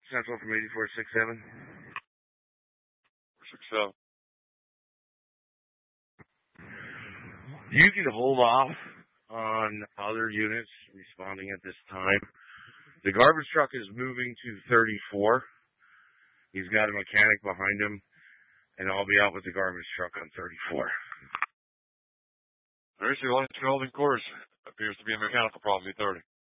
Central from 8467. 467. You can hold off on other units responding at this time. The garbage truck is moving to 34. He's got a mechanic behind him, and I'll be out with the garbage truck on 34. Very Line to holding course. Appears to be a mechanical problem, 30.